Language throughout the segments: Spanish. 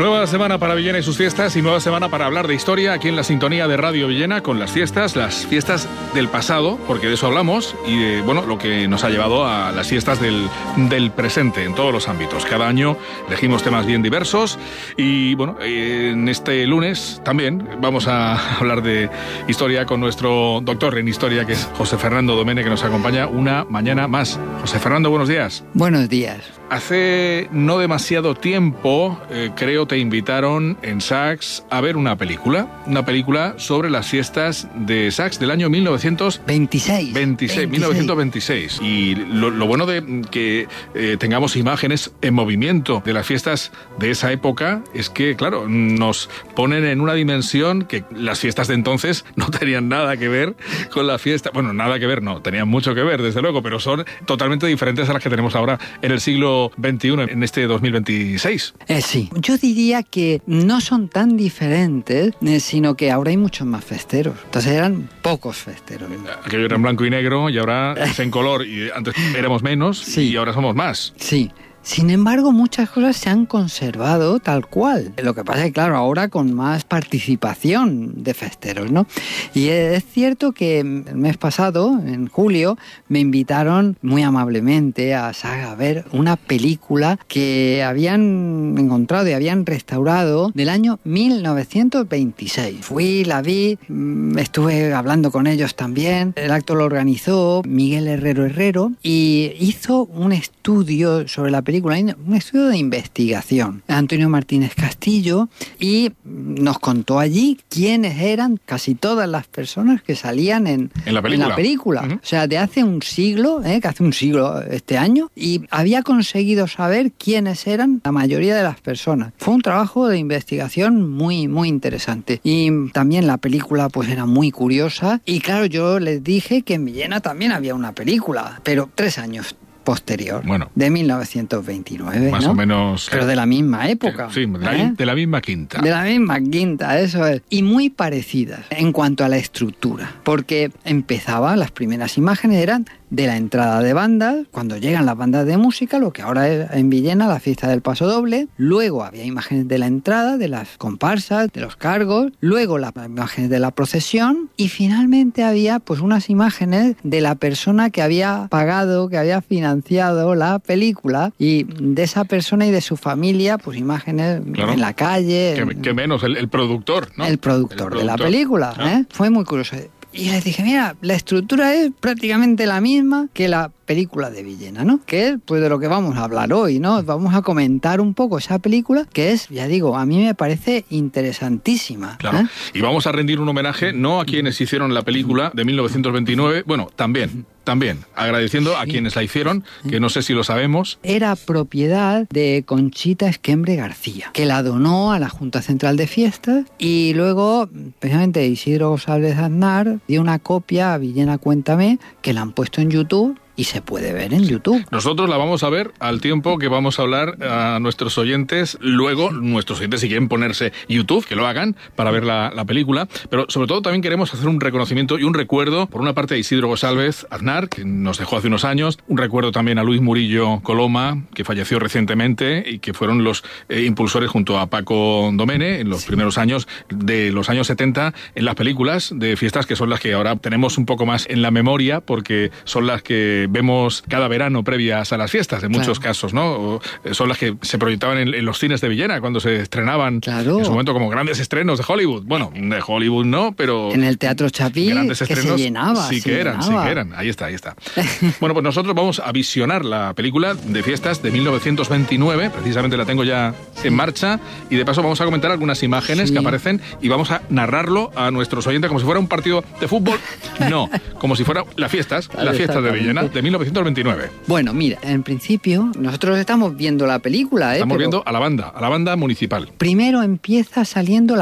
Nueva semana para Villena y sus fiestas y nueva semana para hablar de historia aquí en la sintonía de Radio Villena con las fiestas del pasado, porque de eso hablamos, y de, bueno, lo que nos ha llevado a las fiestas del presente en todos los ámbitos. Cada año elegimos temas bien diversos y, bueno, en este lunes también vamos a hablar de historia con nuestro doctor en historia, que es José Fernando Domene, que nos acompaña una mañana más. José Fernando, buenos días. Buenos días. Hace no demasiado tiempo, creo, te invitaron en Saks a ver una película sobre las fiestas de Saks del año 1926. Y lo bueno de que tengamos imágenes en movimiento de las fiestas de esa época es que, claro, nos ponen en una dimensión que las fiestas de entonces no tenían nada que ver con la fiesta. Bueno, nada que ver, no, tenían mucho que ver, desde luego, pero son totalmente diferentes a las que tenemos ahora en el siglo XXI, en este 2026. Sí, yo diría que no son tan diferentes, sino que ahora hay muchos más festeros. Entonces eran pocos festeros. Aquello era en blanco y negro y ahora es en color, y antes éramos menos, sí, y ahora somos más. Sí. Sin embargo, muchas cosas se han conservado tal cual. Lo que pasa es que, claro, ahora con más participación de festeros, ¿no? Y es cierto que el mes pasado, en julio, me invitaron muy amablemente a Saga a ver una película que habían encontrado y habían restaurado del año 1926. Fui, la vi, estuve hablando con ellos también. El acto lo organizó Miguel Herrero y hizo un estudio sobre la película, un estudio de investigación. Antonio Martínez Castillo, y nos contó allí quiénes eran casi todas las personas que salían en la película. Uh-huh. O sea, de hace un siglo, que hace un siglo este año, y había conseguido saber quiénes eran la mayoría de las personas. Fue un trabajo de investigación muy, muy interesante. Y también la película pues era muy curiosa. Y claro, yo les dije que en Villena también había una película, pero 3 años posterior, bueno, de 1929, más o menos, pero de la misma época. Sí, de la misma quinta. De la misma quinta, eso es. Y muy parecidas en cuanto a la estructura, porque las primeras imágenes eran de la entrada de bandas, cuando llegan las bandas de música, lo que ahora es en Villena la fiesta del Paso Doble. Luego había imágenes de la entrada, de las comparsas, de los cargos, luego las imágenes de la procesión, y finalmente había pues unas imágenes de la persona que había pagado, que había financiado la película, y de esa persona y de su familia, pues imágenes, claro, en la calle. Que menos el productor, ¿no? El productor de la película, ¿no? Fue muy curioso. Y les dije, mira, la estructura es prácticamente la misma que la película de Villena, ¿no? Que es pues de lo que vamos a hablar hoy, ¿no? Vamos a comentar un poco esa película, que es, ya digo, a mí me parece interesantísima. Claro. Y vamos a rendir un homenaje no a quienes hicieron la película de 1929, bueno, también, agradeciendo a quienes la hicieron, que no sé si lo sabemos. Era propiedad de Conchita Esquembre García, que la donó a la Junta Central de Fiestas, y luego, precisamente, Isidro González Aznar dio una copia a Villena Cuéntame, que la han puesto en YouTube, y se puede ver en YouTube. Nosotros la vamos a ver al tiempo que vamos a hablar a nuestros oyentes. Luego, nuestros oyentes, si quieren ponerse YouTube, que lo hagan para ver la película. Pero sobre todo también queremos hacer un reconocimiento y un recuerdo, por una parte, a Isidro González Aznar, que nos dejó hace unos años. Un recuerdo también a Luis Murillo Coloma, que falleció recientemente y que fueron los impulsores junto a Paco Domene en los primeros años de los años 70 en las películas de fiestas, que son las que ahora tenemos un poco más en la memoria, porque son las que vemos cada verano previas a las fiestas, en muchos casos, ¿no? O son las que se proyectaban en los cines de Villena cuando se estrenaban, en su momento, como grandes estrenos de Hollywood. Bueno, de Hollywood no, pero en el Teatro Chapí, grandes estrenos, se llenaba. Sí que eran. Ahí está. Bueno, pues nosotros vamos a visionar la película de fiestas de 1929, precisamente la tengo ya en marcha, y de paso vamos a comentar algunas imágenes que aparecen y vamos a narrarlo a nuestros oyentes como si fuera un partido de fútbol. No, como si fuera las fiestas de Villena de 1929. Bueno, mira, en principio nosotros estamos viendo la película, Estamos viendo a la banda municipal. Primero empieza saliendo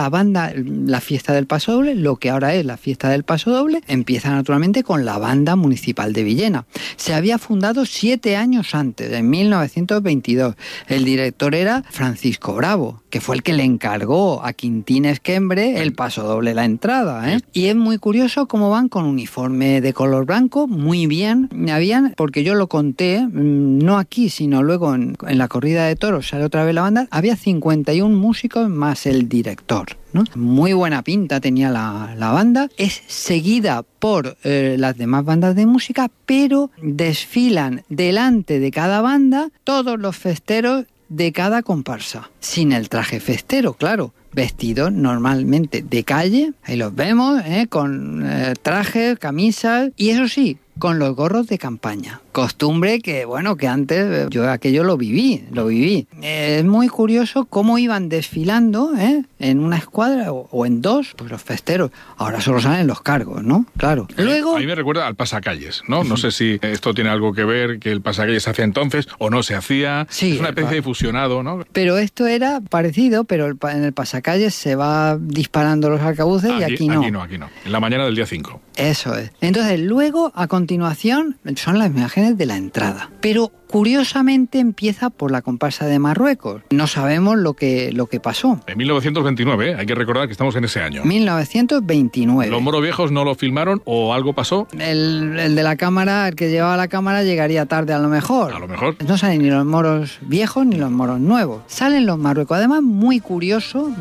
la fiesta del Paso Doble, lo que ahora es la fiesta del Paso Doble, empieza naturalmente con la banda municipal de Villena. Se había fundado 7 años antes, en 1922. El director era Francisco Bravo. que fue el que le encargó a Quintín Esquembre el pasodoble, la entrada, ¿eh? Y es muy curioso cómo van con uniforme de color blanco, muy bien. Habían, porque yo lo conté, no aquí, sino luego en la corrida de toros, sale otra vez la banda, había 51 músicos más el director, ¿no? Muy buena pinta tenía la banda. Es seguida por las demás bandas de música, pero desfilan delante de cada banda todos los festeros de cada comparsa, sin el traje festero, claro, vestidos normalmente de calle, ahí los vemos, con trajes, camisas, y eso sí, con los gorros de campaña. Costumbre que, bueno, que antes yo aquello lo viví. Es muy curioso cómo iban desfilando, en una escuadra o en dos, pues los festeros. Ahora solo salen los cargos, ¿no? Claro. Luego... A mí me recuerda al pasacalles, ¿no? No sé si esto tiene algo que ver, que el pasacalles se hacía entonces o no se hacía. Sí, es una especie de fusionado, ¿no? Pero esto era parecido, pero en el pasacalles se va disparando los arcabuces y aquí no. Aquí no. En la mañana del día 5. Eso es. Entonces, luego, a continuación, son las imágenes de la entrada. Pero curiosamente empieza por la comparsa de Marruecos. No sabemos lo que pasó. En 1929, hay que recordar que estamos en ese año. 1929. ¿Los moros viejos no lo filmaron o algo pasó? El de la cámara, el que llevaba la cámara, llegaría tarde a lo mejor. A lo mejor. No salen ni los moros viejos ni los moros nuevos. Salen los Marruecos. Además, muy curioso,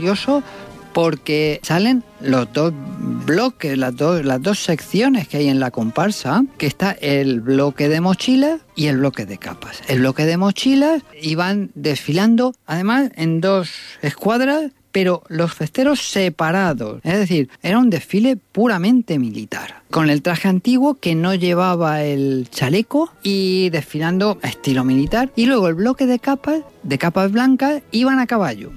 porque salen los dos bloques, las dos secciones que hay en la comparsa, que está el bloque de mochilas y el bloque de capas. El bloque de mochilas iban desfilando, además, en dos escuadras, pero los festeros separados. Es decir, era un desfile puramente militar, con el traje antiguo que no llevaba el chaleco y desfilando a estilo militar. Y luego el bloque de capas blancas, iban a caballo.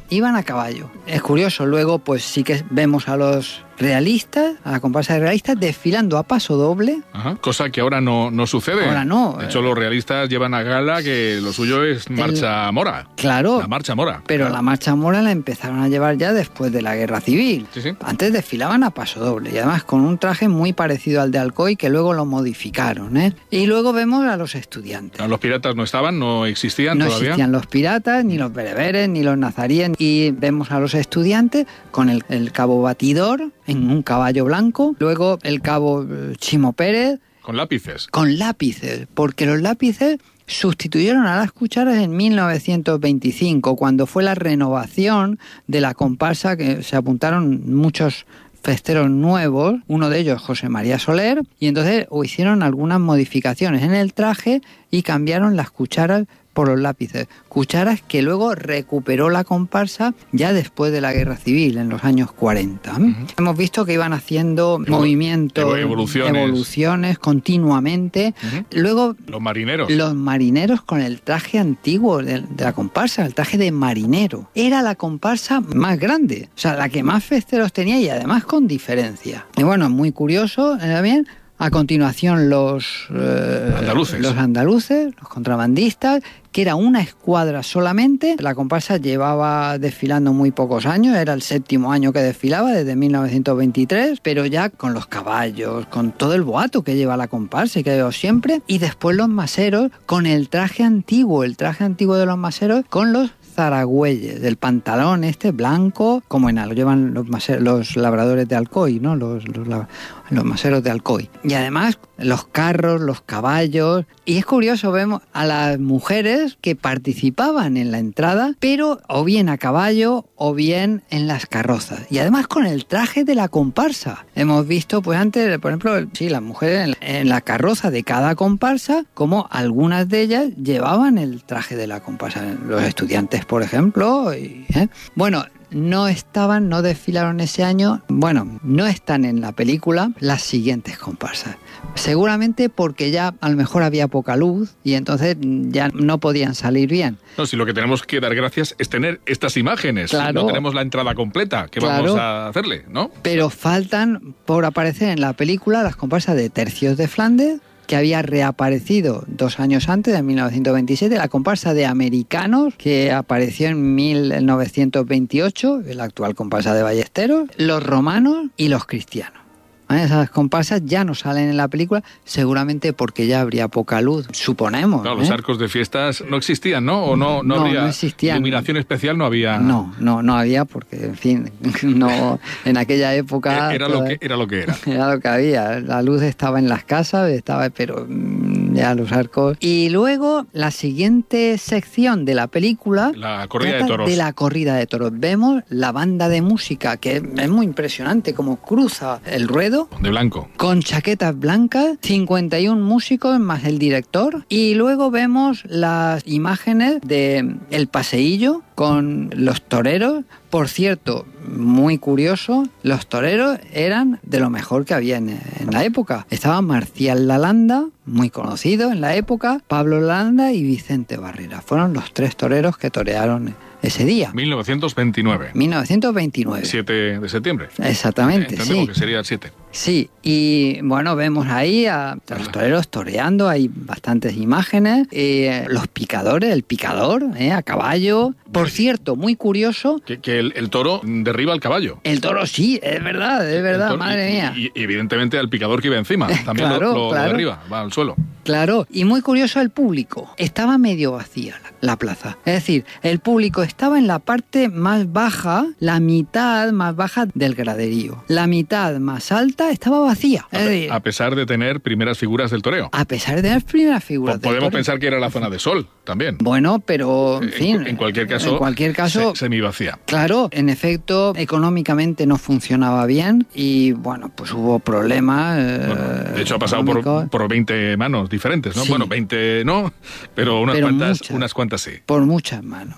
Es curioso, luego pues sí que vemos a los realistas, a la comparsa de realistas, desfilando a paso doble. Ajá, cosa que ahora no sucede. Ahora no. De hecho, los realistas llevan a gala que lo suyo es marcha mora. Claro. La marcha mora. Pero claro. La marcha mora la empezaron a llevar ya después de la Guerra Civil. Sí. Antes desfilaban a paso doble y además con un traje muy parecido al de Alcoy, que luego lo modificaron, ¿eh? Y luego vemos a los estudiantes. Los piratas no estaban, no existían todavía. No existían los piratas, ni los bereberes, ni los nazaríes. Y vemos a los estudiantes con el cabo batidor en un caballo blanco, luego el cabo Chimo Pérez. Con lápices. Porque los lápices sustituyeron a las cucharas en 1925, cuando fue la renovación de la comparsa, que se apuntaron muchos festeros nuevos, uno de ellos José María Soler, y entonces hicieron algunas modificaciones en el traje y cambiaron las cucharas por los lápices. Cucharas que luego recuperó la comparsa ya después de la Guerra Civil, en los años 40. Uh-huh. Hemos visto que iban haciendo movimientos, evoluciones continuamente. Uh-huh. Luego, los marineros con el traje antiguo de la comparsa, el traje de marinero. Era la comparsa más grande, o sea, la que más festeros tenía y además con diferencia. Y bueno, muy curioso también. A continuación los andaluces, los contrabandistas, que era una escuadra solamente. La comparsa llevaba desfilando muy pocos años, era el 7º año que desfilaba, desde 1923, pero ya con los caballos, con todo el boato que lleva la comparsa y que lleva siempre. Y después los maseros con el traje antiguo de los maseros, con los zaragüeyes, del pantalón blanco, como en algo llevan los labradores de Alcoy, ¿no? Los maseros de Alcoy. Y además los carros, los caballos. Y es curioso, vemos a las mujeres que participaban en la entrada, pero o bien a caballo o bien en las carrozas. Y además con el traje de la comparsa. Hemos visto, pues antes, por ejemplo, las mujeres en la carroza de cada comparsa, como algunas de ellas llevaban el traje de la comparsa. Los estudiantes, por ejemplo. Bueno, no desfilaron ese año. Bueno, no están en la película las siguientes comparsas. Seguramente porque ya a lo mejor había poca luz y entonces ya no podían salir bien. No, si lo que tenemos que dar gracias es tener estas imágenes. Claro. No tenemos la entrada completa. ¿Qué vamos a hacerle, no? Pero faltan por aparecer en la película las comparsas de Tercios de Flandes, que había reaparecido 2 años antes, en 1927, la comparsa de Americanos, que apareció en 1928, la actual comparsa de Ballesteros, los romanos y los cristianos. Esas comparsas ya no salen en la película, seguramente porque ya habría poca luz, suponemos. Claro, los arcos de fiestas no existían, ¿no? ¿O no habría no existían. Iluminación especial? No había. No había, porque, en fin, no, en aquella época... Era lo que era. Era lo que había. La luz estaba en las casas, pero ya los arcos. Y luego, la siguiente sección de la película... La corrida de toros. De la corrida de toros. Vemos la banda de música, que es muy impresionante, como cruza el ruedo. De blanco. Con chaquetas blancas, 51 músicos más el director. Y luego vemos las imágenes de el paseillo con los toreros. Por cierto, muy curioso, los toreros eran de lo mejor que había en la época. Estaba Marcial Lalanda, muy conocido en la época, Pablo Lalanda y Vicente Barrera. Fueron los 3 toreros que torearon ese día. 1929. 1929. 7 de septiembre. Exactamente, Entendemos sí. que sería el 7. Sí, y bueno, vemos ahí a los toreros toreando, hay bastantes imágenes, los picadores, el picador, a caballo. Por cierto, muy curioso... Que el toro derriba al caballo. El toro sí, es verdad, toro, madre mía. Y evidentemente al picador que iba encima, también claro, lo derriba, va al suelo. Claro, y muy curioso el público. Estaba medio vacía la plaza. Es decir, el público estaba en la parte más baja, la mitad más baja del graderío. La mitad más alta estaba vacía. A pesar de tener primeras figuras del toreo. A pesar de tener primeras figuras del toreo. Podemos pensar que era la zona de sol también. Bueno, pero en fin... En cualquier caso semivacía. Claro, en efecto, económicamente no funcionaba bien y bueno, pues hubo problemas. De hecho, ha pasado por 20 manos diferentes, ¿no? Sí. Bueno, 20 no, pero unas cuantas sí. Por muchas manos.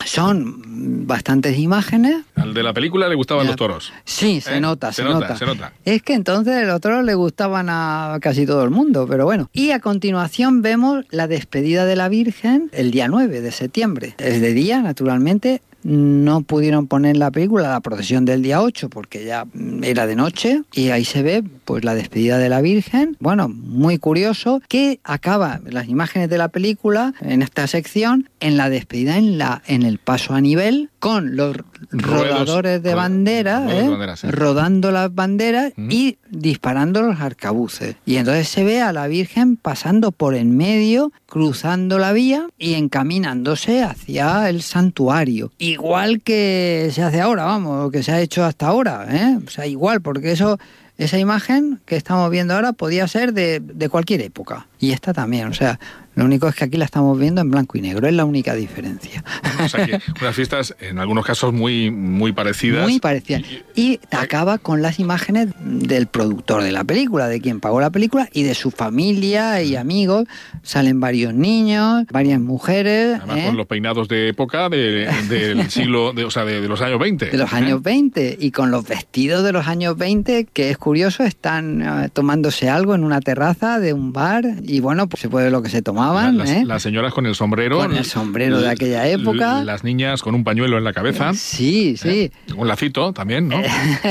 Son bastantes imágenes. Al de la película le gustaban los toros. Sí, se nota. Se nota. Es que entonces los toros le gustaban a casi todo el mundo, pero bueno. Y a continuación vemos la despedida de la Virgen el día 9 de septiembre. Es de día, naturalmente. No pudieron poner la película, la procesión del día 8, porque ya era de noche, y ahí se ve pues la despedida de la Virgen. Bueno, muy curioso, que acaba las imágenes de la película, en esta sección, en la despedida en el paso a nivel, con los rodadores de bandera, rodando las banderas y disparando los arcabuces. Y entonces se ve a la Virgen pasando por en medio, cruzando la vía y encaminándose hacia el santuario. Igual que se hace ahora, vamos, o que se ha hecho hasta ahora, O sea, igual, porque esa imagen que estamos viendo ahora podía ser de cualquier época. Y esta también, o sea, lo único es que aquí la estamos viendo en blanco y negro, es la única diferencia. O sea que unas fiestas, en algunos casos, muy, muy parecidas. Muy parecidas. Y acaba con las imágenes del productor de la película, de quien pagó la película, y de su familia y amigos. Salen varios niños, varias mujeres. Además con los peinados de época del siglo, de los años 20. De los años 20, y con los vestidos de los años 20, que es curioso, están tomándose algo en una terraza de un bar, y bueno, pues se puede ver lo que se tomaba. Las señoras con el sombrero. Con el sombrero de aquella época. Las niñas con un pañuelo en la cabeza. Sí. Un lacito también, ¿no?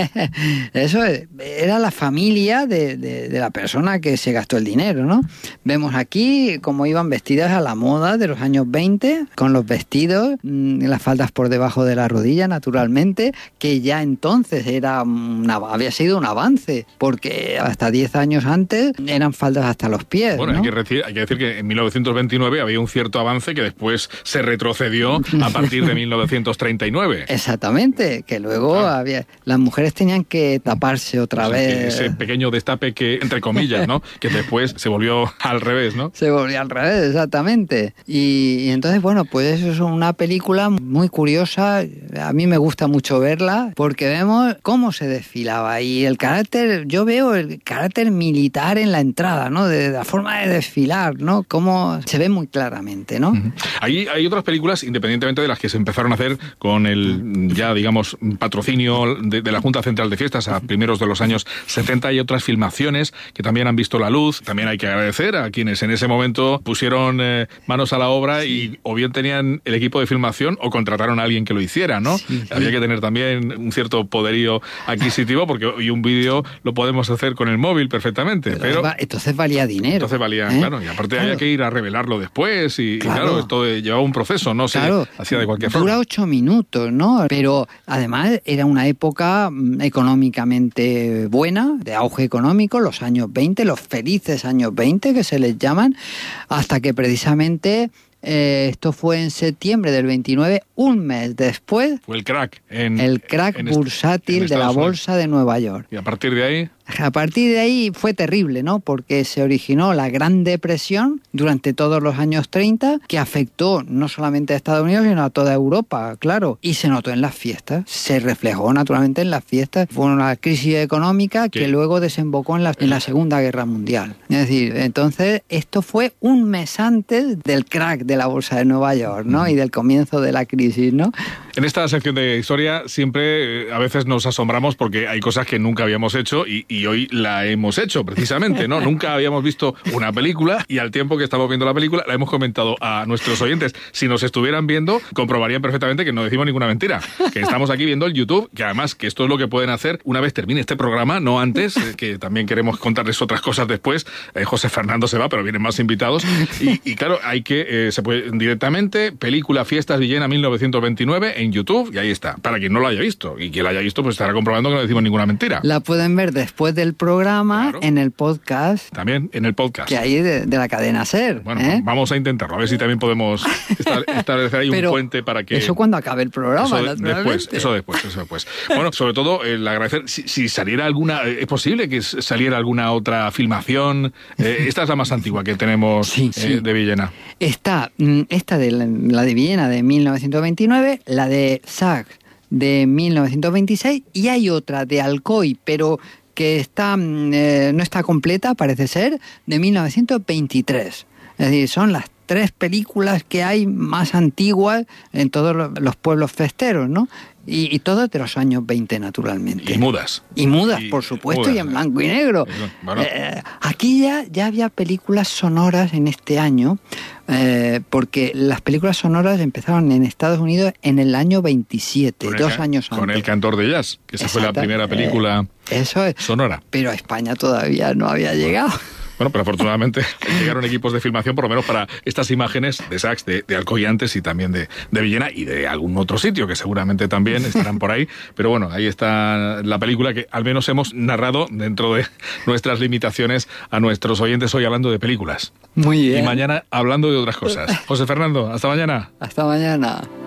Eso era la familia de la persona que se gastó el dinero, ¿no? Vemos aquí cómo iban vestidas a la moda de los años 20, con los vestidos, las faldas por debajo de la rodilla, naturalmente, que ya entonces había sido un avance, porque hasta 10 años antes eran faldas hasta los pies. Bueno, ¿no? hay que decir que en 1929 había un cierto avance que después se retrocedió a partir de 1939. Exactamente, que luego las mujeres tenían que taparse otra vez. Ese pequeño destape que, entre comillas, ¿no? Que después se volvió al revés, ¿no? Se volvió al revés, exactamente. Y entonces, bueno, pues eso es una película muy curiosa. A mí me gusta mucho verla porque vemos cómo se desfilaba y yo veo el carácter militar en la entrada, ¿no? De la forma de desfilar, ¿no? Cómo se ve muy claramente, ¿no? Hay otras películas, independientemente de las que se empezaron a hacer con el, ya digamos, patrocinio de la Junta Central de Fiestas a primeros de los años 70, hay otras filmaciones que también han visto la luz. También hay que agradecer a quienes en ese momento pusieron manos a la obra y o bien tenían el equipo de filmación o contrataron a alguien que lo hiciera, ¿no? Sí. Había que tener también un cierto poderío adquisitivo, porque hoy un vídeo lo podemos hacer con el móvil perfectamente, pero entonces valía dinero. Entonces valía, claro, y aparte había que ir a revelarlo después, y claro, esto llevaba un proceso, no se hacía de cualquier forma. Dura 8 minutos, ¿no? Pero además era una época económicamente buena, de auge económico, los años 20, los felices años 20 que se les llaman, hasta que precisamente esto fue en septiembre del 29, un mes después. Fue el crack. Bursátil de la Bolsa de Nueva York. Y a partir de ahí... A partir de ahí fue terrible, ¿no? Porque se originó la Gran Depresión durante todos los años 30, que afectó no solamente a Estados Unidos, sino a toda Europa, claro. Y se notó en las fiestas. Se reflejó naturalmente en las fiestas. Fue una crisis económica que luego desembocó en la Segunda Guerra Mundial. Es decir, entonces esto fue un mes antes del crack de la Bolsa de Nueva York, ¿no? Y del comienzo de la crisis, ¿no? En esta sección de historia siempre a veces nos asombramos porque hay cosas que nunca habíamos hecho y hoy la hemos hecho precisamente, ¿no? Nunca habíamos visto una película y al tiempo que estamos viendo la película la hemos comentado a nuestros oyentes. Si nos estuvieran viendo, comprobarían perfectamente que no decimos ninguna mentira, que estamos aquí viendo el YouTube, que además que esto es lo que pueden hacer una vez termine este programa, no antes, que también queremos contarles otras cosas después. José Fernando se va, pero vienen más invitados y claro, hay que, se puede directamente, película Fiestas Villena 1929 en YouTube, y ahí está, para quien no lo haya visto, y quien lo haya visto pues estará comprobando que no decimos ninguna mentira. La pueden ver después del programa, claro, en el podcast. También en el podcast. Que hay de la cadena SER. Bueno, vamos a intentarlo, a ver si también podemos establecer ahí un puente para que... Eso cuando acabe el programa, eso después. Bueno, sobre todo, el agradecer, si saliera alguna... ¿Es posible que saliera alguna otra filmación? Esta es la más antigua que tenemos de Villena. Esta de la de Villena de 1929, la de Sachs de 1926, y hay otra de Alcoy, pero que no está completa, parece ser, de 1923. Es decir, son las 3 películas que hay más antiguas en todos los pueblos festeros, ¿no? Y todas de los años 20, naturalmente. Y mudas. Por supuesto, y en blanco y negro. Bueno. Aquí ya había películas sonoras en este año, porque las películas sonoras empezaron en Estados Unidos en el año 27, 2 años antes. Con El Cantor de Jazz, que esa fue la primera película sonora. Pero a España todavía no había llegado. Bueno, pero afortunadamente llegaron equipos de filmación, por lo menos para estas imágenes de Sachs, de Alcoy antes y también de Villena y de algún otro sitio que seguramente también estarán por ahí. Pero bueno, ahí está la película que al menos hemos narrado dentro de nuestras limitaciones a nuestros oyentes hoy hablando de películas. Muy bien. Y mañana hablando de otras cosas. José Fernando, hasta mañana. Hasta mañana.